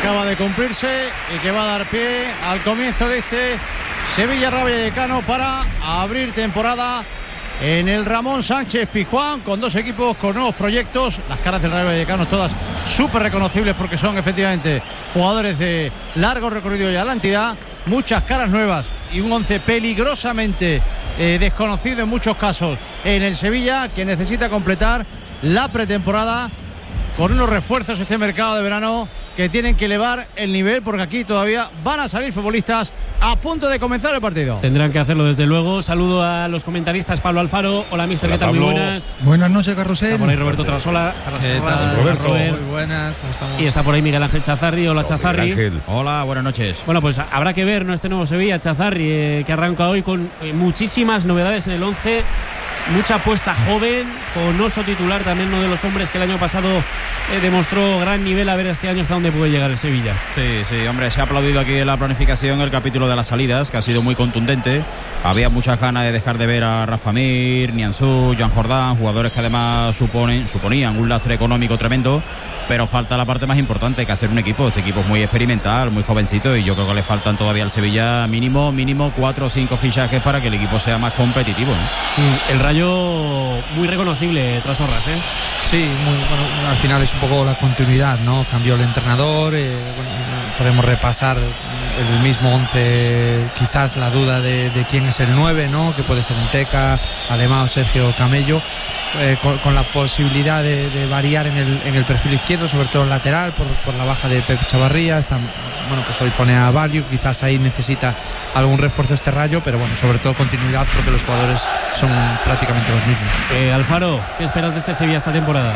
acaba de cumplirse y que va a dar pie al comienzo de este Sevilla Rayo Vallecano para abrir temporada en el Ramón Sánchez Pizjuán, con dos equipos con nuevos proyectos. Las caras del Rayo Vallecano todas súper reconocibles porque son efectivamente jugadores de largo recorrido ya a la entidad. Muchas caras nuevas y un once peligrosamente desconocido en muchos casos en el Sevilla, que necesita completar la pretemporada con unos refuerzos este mercado de verano que tienen que elevar el nivel, porque aquí todavía van a salir futbolistas a punto de comenzar el partido. Tendrán que hacerlo desde luego. Saludo a los comentaristas. Pablo Alfaro. Hola, mister, ¿qué tal? Muy buenas. Buenas noches, Carrusel. Está por ahí Roberto Trasola. Roberto. Muy buenas, ¿cómo estamos? Y está por ahí Miguel Ángel Chazarri. Hola, Chazarri. Ángel. Hola, buenas noches. Bueno, pues habrá que ver, ¿no?, este nuevo Sevilla, Chazarri, que arranca hoy con muchísimas novedades en el 11. Mucha apuesta joven, con Oso titular, también uno de los hombres que el año pasado demostró gran nivel. A ver este año hasta dónde puede llegar el Sevilla. Sí, hombre, se ha aplaudido aquí en la planificación el capítulo de las salidas, que ha sido muy contundente. Había muchas ganas de dejar de ver a Rafa Mir, Nianzú, Joan Jordán, jugadores que además suponían un lastre económico tremendo, pero falta la parte más importante, que hacer un equipo. Este equipo es muy experimental, muy jovencito, y yo creo que le faltan todavía al Sevilla mínimo 4 o 5 fichajes para que el equipo sea más competitivo, ¿no? El Rayo muy reconocible tras Horras, ¿eh? Sí, bueno, al final es un poco la continuidad, ¿no? Cambió el entrenador, podemos repasar el mismo 11, quizás la duda de quién es el 9, ¿no? Que puede ser Enteca, Alemão, Sergio Camello, con la posibilidad de variar en el perfil izquierdo, sobre todo el lateral, por la baja de Pep Chavarría. Bueno, pues hoy pone a Valio, quizás ahí necesita algún refuerzo este Rayo, pero bueno, sobre todo continuidad, porque los jugadores son prácticamente los mismos. Alfaro, ¿qué esperas de este Sevilla esta temporada?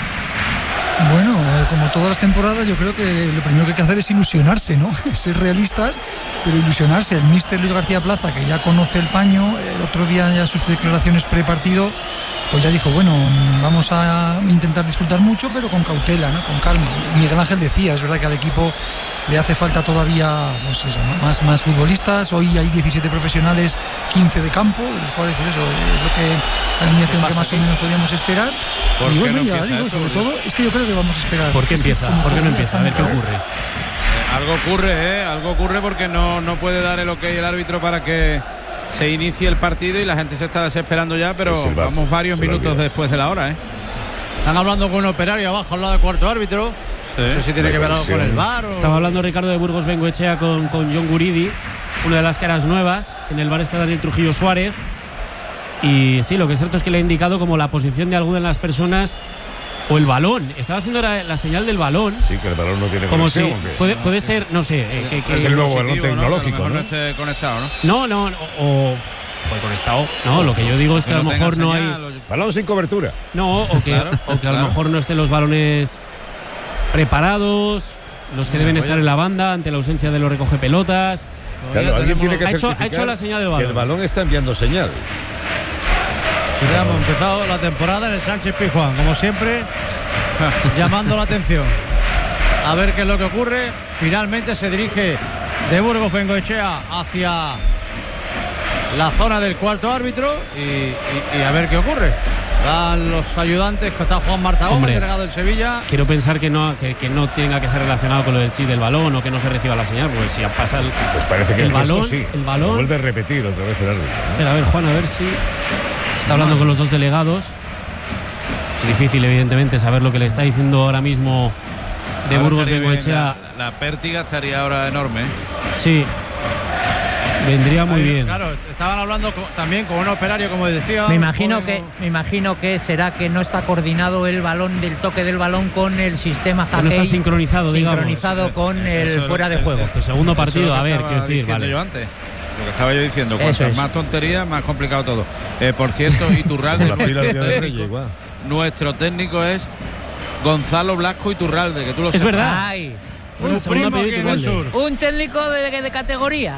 Bueno, como todas las temporadas, yo creo que lo primero que hay que hacer es ilusionarse, ¿no? Ser realistas, pero ilusionarse. El míster Luis García Plaza, que ya conoce el paño, el otro día ya sus declaraciones prepartido, pues ya dijo, bueno, vamos a intentar disfrutar mucho, pero con cautela, ¿no? Con calma. Miguel Ángel decía, es verdad que al equipo le hace falta todavía, pues eso, ¿no? más futbolistas. Hoy hay 17 profesionales, 15 de campo, de los cuales, pues eso, es lo que la alineación que más o menos podíamos esperar. Y bueno, no ya digo, sobre todo, es que yo creo que vamos a esperar. ¿Por qué empieza? ¿Por qué no empieza? A ver qué ocurre. Algo ocurre porque no puede dar el ok el árbitro para que se inicie el partido, y la gente se está desesperando ya, pero vamos varios minutos después de la hora, ¿eh? Están hablando con un operario abajo al lado del cuarto árbitro. No sé si tiene que ver algo con el VAR. Estaba hablando Ricardo de Burgos Bengoechea con John Guridi, una de las caras nuevas. En el VAR está Daniel Trujillo Suárez. Y sí, lo que es cierto es que le ha indicado como la posición de alguna de las personas o el balón. Estaba haciendo la señal del balón. Sí, que el balón no tiene como conexión. Si puede ser, no sé. Es el nuevo balón tecnológico, ¿no? No esté conectado, ¿no? No, o fue conectado. No, lo que yo digo es que a lo mejor no hay balón sin cobertura. No, o que a lo mejor no estén los balones preparados, los que deben estar en la banda ante la ausencia de los recoge pelotas. Claro, alguien tiene que certificar ha hecho la señal de balón. Que el balón está enviando señal. Sí, ya hemos empezado la temporada en el Sánchez Pizjuán, como siempre, llamando la atención. A ver qué es lo que ocurre. Finalmente se dirige de Burgos Bengoechea hacia la zona del cuarto árbitro y a ver qué ocurre. Van los ayudantes, que está Juan Marta Gómez, delegado del Sevilla. Quiero pensar que no tenga que ser relacionado con lo del chip del balón, o que no se reciba la señal, porque si pasa pues parece que el balón, sí. El balón. Lo vuelve a repetir otra vez el árbitro, ¿no? Pero a ver, Juan, a ver si está hablando con los dos delegados. Es difícil, evidentemente, saber lo que le está diciendo ahora mismo de Burgos Bengoechea. La pértiga estaría ahora enorme. Sí. Vendría muy bien. Claro, estaban hablando también con un operario, como decía. Me imagino que será que no está coordinado el balón, del toque del balón, con el sistema Hackey. No está sincronizado, con el fuera de juego. El segundo partido, a ver, quiero decir, vale. Yo antes. Lo que estaba yo diciendo, cuantas más tonterías, más complicado todo. Por cierto, Iturralde, nuestro técnico es Gonzalo Blasco Iturralde, que tú lo sabes. Es verdad. Ay. Un primo aquí en el sur. Un técnico de categoría.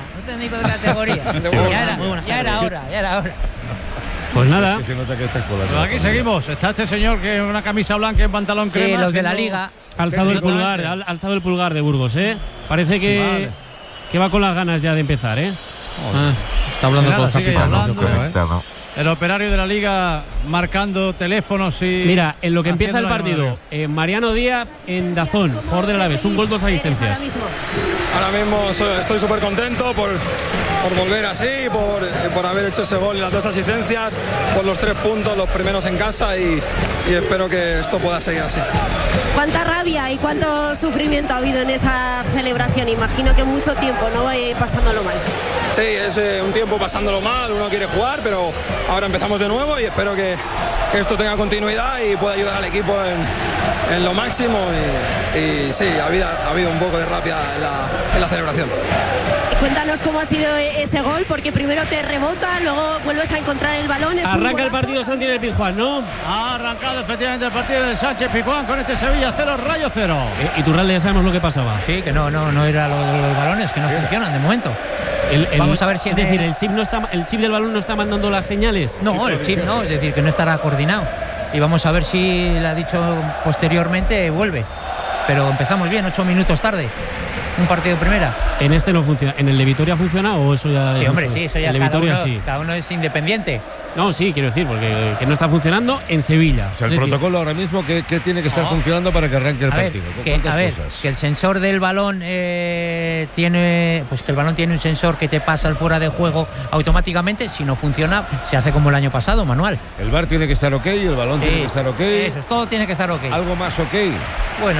Ya era hora. Pues nada. Se nota que está Pero aquí seguimos. Está este señor que en una camisa blanca y en pantalón crema. Sí, los de la liga. Ha alzado el pulgar de Burgos, ¿eh? Parece que va con las ganas ya de empezar, ¿eh? Está hablando con Zapita, ¿no? Yo creo, el operario de la Liga marcando teléfonos y... Mira, en lo que empieza el partido, Mariano Díaz en DAZN, jugador del Alavés, un gol, 2 asistencias. Ahora mismo estoy súper contento por volver así, por haber hecho ese gol y las 2 asistencias, por los 3 puntos, los primeros en casa y espero que esto pueda seguir así. ¿Cuánta rabia y cuánto sufrimiento ha habido en esa celebración? Imagino que mucho tiempo, ¿no? Pasándolo mal. Sí, es un tiempo pasándolo mal, uno quiere jugar, pero ahora empezamos de nuevo y espero que esto tenga continuidad y pueda ayudar al equipo en lo máximo y sí, ha habido un poco de rabia en la celebración. Cuéntanos cómo ha sido ese gol, porque primero te rebota, luego vuelves a encontrar el balón. Arranca el partido, Santi, en el Pizjuán, ¿no? Ha arrancado efectivamente el partido del Sánchez Pizjuán con este Sevilla 0, Rayo 0. Iturralde, ya sabemos lo que pasaba. Sí, que no era lo de los balones, que no funcionan de momento. Vamos a ver si es decir, el chip del balón no está mandando las señales. No, el chip no, es decir, que no estará coordinado. Y vamos a ver si le ha dicho posteriormente vuelve. Pero empezamos bien, 8 minutos tarde. Un partido de primera. En este no funciona. ¿En el de Vitoria funciona o eso ya? Sí, hombre, sí, eso ya cada uno es independiente. No, sí, quiero decir, porque que no está funcionando en Sevilla. O sea, el protocolo ahora mismo, ¿qué tiene que estar funcionando para que arranque el partido? Que el sensor del balón tiene un sensor que te pasa el fuera de juego automáticamente. Si no funciona, se hace como el año pasado, manual. El VAR tiene que estar ok, el balón tiene que estar ok. Eso, todo tiene que estar ok. ¿Algo más ok? Bueno,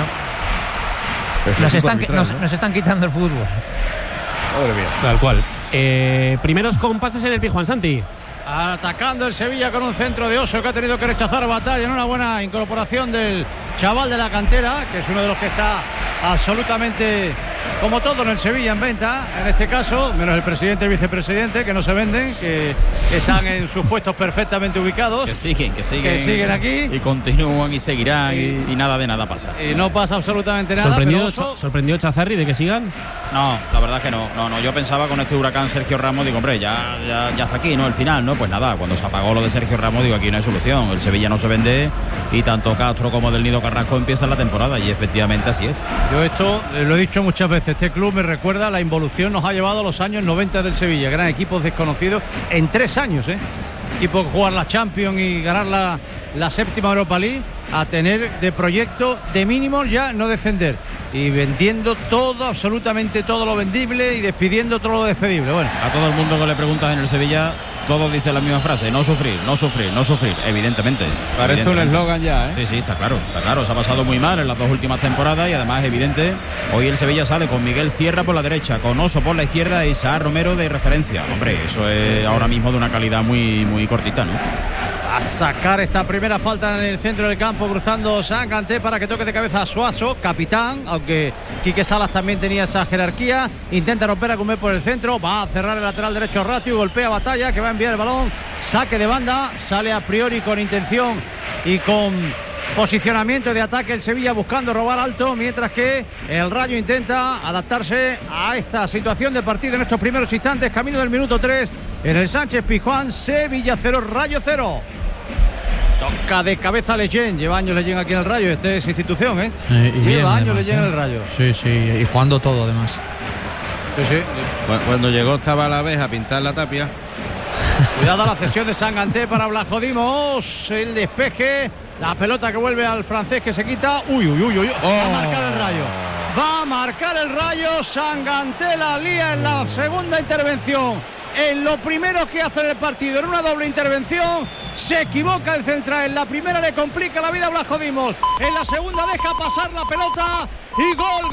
nos están quitando el fútbol. Madre mía. Tal cual. Primeros compases en el Pizjuán, Santi. Atacando el Sevilla con un centro de Oso que ha tenido que rechazar Batalla en una buena incorporación del chaval de la cantera, que es uno de los que está absolutamente, como todo en el Sevilla, en venta, en este caso, menos el presidente y el vicepresidente, que no se venden, que están en sus puestos perfectamente ubicados. Que siguen aquí. Y continúan y seguirán y nada de nada pasa. Y no pasa absolutamente nada. ¿Sorprendió Chazarri de que sigan? No, la verdad es que no. Yo pensaba con este huracán Sergio Ramos, digo, hombre, ya está aquí, ¿no? El final, ¿no? Pues nada, cuando se apagó lo de Sergio Ramos, digo, aquí no hay solución. El Sevilla no se vende y tanto Castro como Del Nido Carrasco empiezan la temporada y efectivamente así es. Yo esto lo he dicho muchas veces, este club me recuerda, la involución nos ha llevado a los años 90 del Sevilla, gran equipos desconocidos en 3 años, equipo que jugar la Champions y ganar la 7ª Europa League, a tener de proyecto de mínimos ya no descender y vendiendo todo, absolutamente todo lo vendible y despidiendo todo lo despedible. Bueno, a todo el mundo que le preguntas en el Sevilla, todos dicen la misma frase: no sufrir, evidentemente. Parece un eslogan ya, Sí, está claro, se ha pasado muy mal en las 2 últimas temporadas y además es evidente, hoy el Sevilla sale con Miguel Sierra por la derecha, con Oso por la izquierda y Isaac Romero de referencia. Hombre, eso es ahora mismo de una calidad muy, muy cortita, ¿no? A sacar esta primera falta en el centro del campo, cruzando Sanganté para que toque de cabeza a Suazo, capitán, aunque Quique Salas también tenía esa jerarquía. Intenta romper a Comer por el centro, va a cerrar el lateral derecho Ratio, golpea Batalla, que va a enviar el balón, saque de banda, sale a priori con intención y con posicionamiento de ataque el Sevilla buscando robar alto, mientras que el Rayo intenta adaptarse a esta situación de partido en estos primeros instantes, camino del minuto 3 en el Sánchez Pizjuán. Sevilla 0, Rayo 0. Toca de cabeza Leyen, lleva años Leyen aquí en el Rayo, esta es institución, lleva años Leyen en el Rayo. Sí, y jugando todo además. Sí. Cuando llegó estaba a la vez a pintar la tapia. Cuidado la cesión de Sanganté para Blajodimos, el despeje, la pelota que vuelve al francés que se quita. Uy. Va a marcar el Rayo. Va a marcar el Rayo. Sanganté la lía en la segunda intervención. En lo primero que hace en el partido, en una doble intervención, se equivoca el central. En la primera le complica la vida a Blajodimos. En la segunda deja pasar la pelota y gol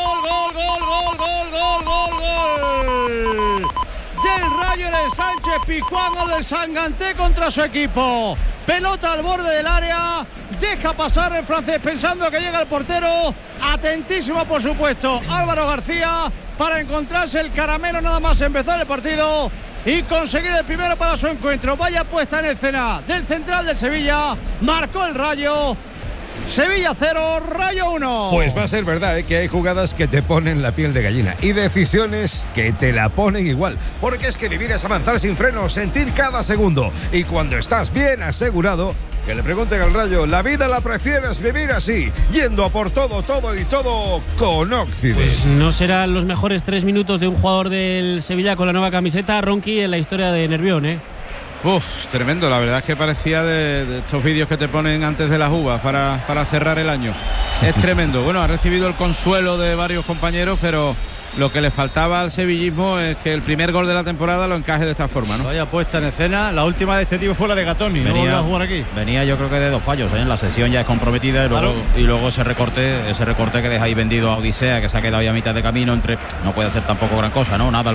del Rayo en el Sánchez Pizjuán, o del Sanganté contra su equipo. Pelota al borde del área, deja pasar el francés pensando que llega el portero, atentísimo por supuesto Álvaro García para encontrarse el caramelo nada más empezar el partido y conseguir el primero para su encuentro. Vaya puesta en escena del central del Sevilla, marcó el Rayo. Sevilla 0, Rayo 1. Pues va a ser verdad, que hay jugadas que te ponen la piel de gallina y decisiones que te la ponen igual. Porque es que vivir es avanzar sin frenos, sentir cada segundo. Y cuando estás bien asegurado, que le pregunten al Rayo, la vida la prefieres vivir así, yendo a por todo con Occident. Pues no serán los mejores 3 minutos de un jugador del Sevilla con la nueva camiseta, Ronqui, en la historia de Nervión, Tremendo, la verdad es que parecía de estos vídeos que te ponen antes de las uvas para cerrar el año. Es tremendo. Bueno, ha recibido el consuelo de varios compañeros, pero lo que le faltaba al sevillismo es que el primer gol de la temporada lo encaje de esta forma, ¿no? Vaya puesta en escena. La última de este tipo fue la de Gatoni. No volvió a jugar aquí. Venía yo creo que de 2 fallos, ¿eh? La sesión ya es comprometida y luego ese recorte que deja ahí vendido a Odisea, que se ha quedado ahí a mitad de camino. No puede hacer tampoco gran cosa, ¿no? Nada.